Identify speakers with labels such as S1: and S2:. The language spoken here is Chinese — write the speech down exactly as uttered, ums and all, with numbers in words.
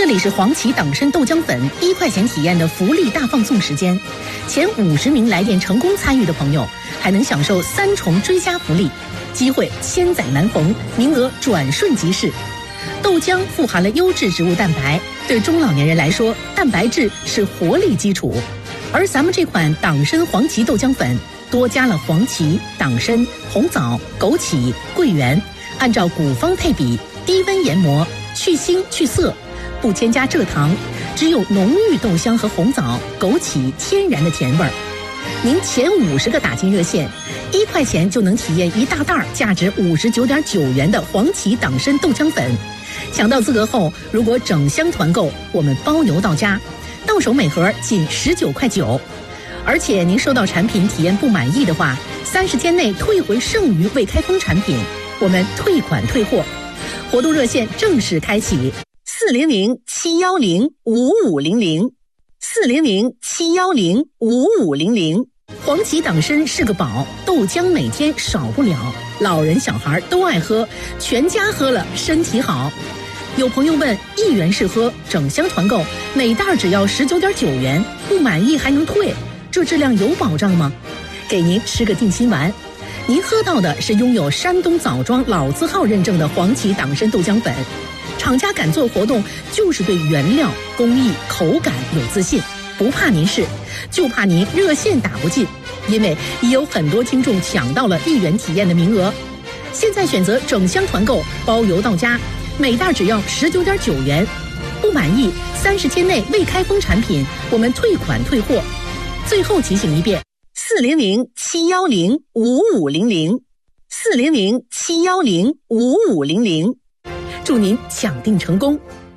S1: 这里是黄芪党参豆浆粉一块钱体验的福利大放送时间，前五十名来电成功参与的朋友还能享受三重追加福利，机会千载难逢，名额转瞬即逝。豆浆富含了优质植物蛋白，对中老年人来说，蛋白质是活力基础。而咱们这款党参黄芪豆浆粉多加了黄芪、党参、红枣、枸杞、桂圆，按照古方配比，低温研磨，去腥去涩，不添加蔗糖，只有浓郁豆香和红枣、枸杞天然的甜味儿。您前五十个打进热线，一块钱就能体验一大袋价值五十九点九元的黄芪党参豆浆粉。抢到资格后，如果整箱团购，我们包邮到家，到手每盒仅十九块九。而且您收到产品体验不满意的话，三十天内退回剩余未开封产品，我们退款退货。活动热线正式开启，四零零七幺零五五零零，四零零七幺零五五零零。黄芪党参是个宝，豆浆每天少不了，老人小孩都爱喝，全家喝了身体好。有朋友问，一元试喝整箱团购，每袋只要十九点九元，不满意还能退，这质量有保障吗？给您吃个定心丸，您喝到的是拥有山东枣庄老字号认证的黄芪党参豆浆粉。厂家敢做活动，就是对原料、工艺、口感有自信，不怕您试，就怕您热线打不进，因为已有很多听众抢到了一元体验的名额。现在选择整箱团购，包邮到家，每袋只要十九点九元，不满意三十天内未开封产品，我们退款退货。最后提醒一遍，四零零七幺零五五零零，四零零七幺零五五零零，祝您抢订成功。